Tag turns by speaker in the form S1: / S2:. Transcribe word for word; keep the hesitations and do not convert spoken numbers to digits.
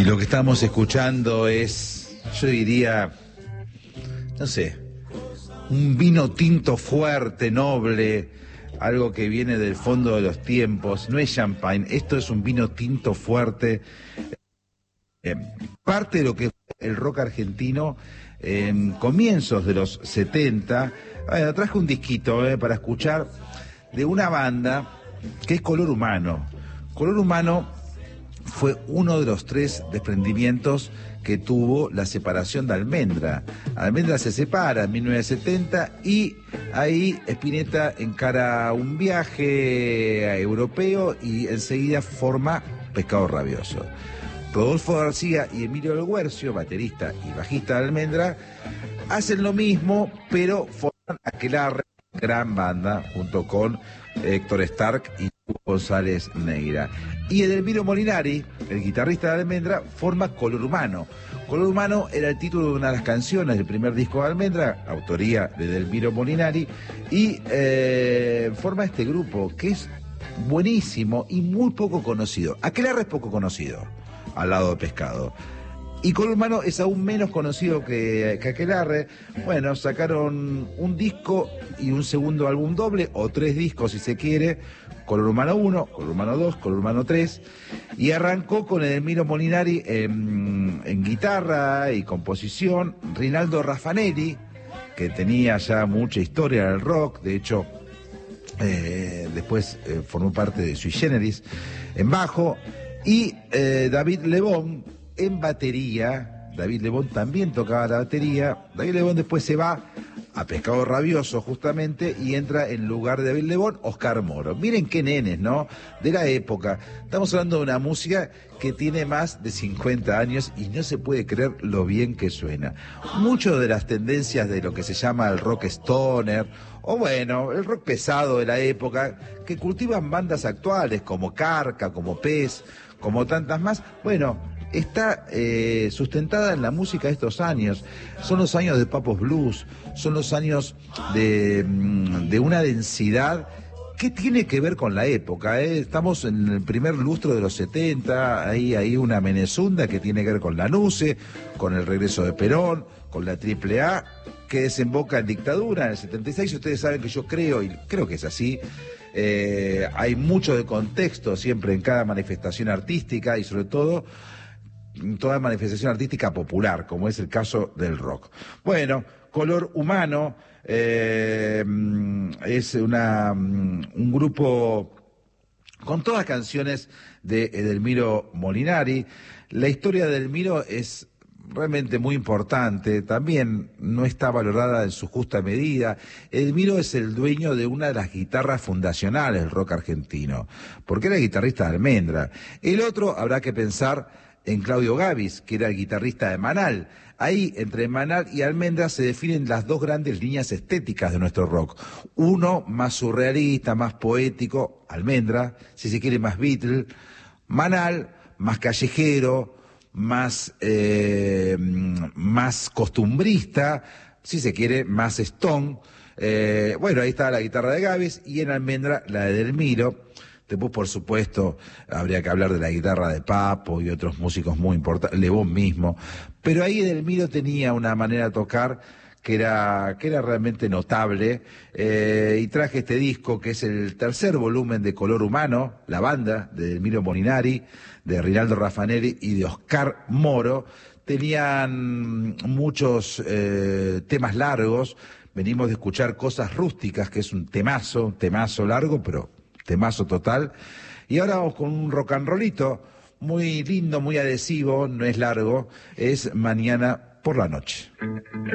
S1: lo que estamos escuchando es, yo diría, no sé, un vino tinto fuerte, noble, algo que viene del fondo de los tiempos. No es champagne, esto es un vino tinto fuerte. Eh, parte de lo que es el rock argentino en comienzos de los setenta. Bueno, traje un disquito eh, para escuchar de una banda que es Color Humano. Color Humano fue uno de los tres desprendimientos que tuvo la separación de Almendra. Almendra se separa en mil novecientos setenta y ahí Spinetta encara un viaje europeo y enseguida forma Pescado Rabioso. Rodolfo García y Emilio del Guercio, baterista y bajista de Almendra, hacen lo mismo, pero forman Aquelarre, gran banda, junto con Héctor Stark y González Neira. Y Edelmiro Molinari, el guitarrista de Almendra, forma Color Humano. Color Humano era el título de una de las canciones del primer disco de Almendra, autoría de Edelmiro Molinari, y eh, forma este grupo que es buenísimo y muy poco conocido. Aquelarre es poco conocido, al lado de Pescado. Y Color Humano es aún menos conocido que, que Aquelarre. Bueno, sacaron un disco y un segundo álbum doble, o tres discos si se quiere, Color Humano uno, Color Humano dos, Color Humano tres, y arrancó con Edelmiro Molinari en, en guitarra y composición, Rinaldo Raffanelli, que tenía ya mucha historia en el rock, de hecho, eh, después eh, formó parte de Sui Generis, en bajo, y eh, David Lebón en batería. David Lebón también tocaba la batería. David Lebón después se va a Pescado Rabioso justamente y entra en lugar de David Lebón Oscar Moro. Miren qué nenes, ¿no? De la época. Estamos hablando de una música que tiene más de cincuenta años y no se puede creer lo bien que suena. Muchas de las tendencias de lo que se llama el rock stoner, o bueno, el rock pesado de la época, que cultivan bandas actuales como Carca, como Pez, como tantas más, bueno, está eh, sustentada en la música de estos años. Son los años de Papos Blues, son los años de, de una densidad que tiene que ver con la época, ¿eh? Estamos en el primer lustro de los setenta, hay, hay una Menezunda que tiene que ver con la Nuce, con el regreso de Perón, con la Triple A, que desemboca en dictadura en el setenta y seis. Ustedes saben que yo creo, y creo que es así, eh, hay mucho de contexto siempre en cada manifestación artística y sobre todo toda manifestación artística popular, como es el caso del rock. Bueno, Color Humano eh, es una, un grupo con todas canciones de Edelmiro Molinari. La historia de Edelmiro es realmente muy importante, también no está valorada en su justa medida. Edelmiro es el dueño de una de las guitarras fundacionales del rock argentino, porque era guitarrista de Almendra. El otro habrá que pensar en Claudio Gavis, que era el guitarrista de Manal. Ahí, entre Manal y Almendra, se definen las dos grandes líneas estéticas de nuestro rock. Uno más surrealista, más poético, Almendra, si se quiere más Beatle. Manal, más callejero, más, eh, más costumbrista, si se quiere, más Stone. Eh, bueno, ahí está la guitarra de Gavis y en Almendra la de Edelmiro. Después, por supuesto, habría que hablar de la guitarra de Papo y otros músicos muy importantes, Lebón mismo. Pero ahí Edelmiro tenía una manera de tocar que era, que era realmente notable. Eh, y traje este disco, que es el tercer volumen de Color Humano, la banda de Edelmiro Molinari, de Rinaldo Raffanelli y de Oscar Moro. Tenían muchos eh, temas largos. Venimos de escuchar Cosas Rústicas, que es un temazo, un temazo largo, pero temazo total. Y ahora vamos con un rock and rollito muy lindo, muy adhesivo, no es largo, es Mañana por la Noche.